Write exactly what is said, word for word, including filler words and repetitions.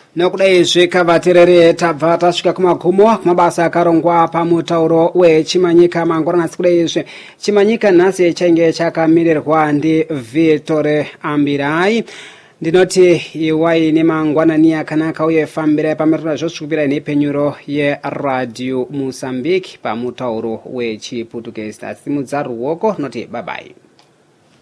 nokudai zvika vaterere tabva tasvika kumagumo kumabasa akarongwa pamutauro wechimanyika mangwana sikudai izvi chimanyika nhasi chainge chakamirirwa ndi Victor Ambirai. Ndinoti iwai nemangwanani akanaka uye fambira pamirira zvosvikira nepenyuro yeRadio Mozambique pamutauro wechiPortuguese. Simudza ruoko noti bye bye.